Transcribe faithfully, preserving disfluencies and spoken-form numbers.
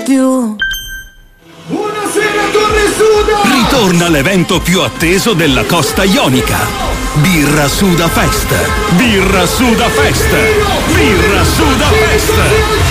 più. Una sera Torre Suda! Ritorna l'evento più atteso della costa ionica. Birra Suda Fest. Birra Suda Fest. Birra Suda Fest.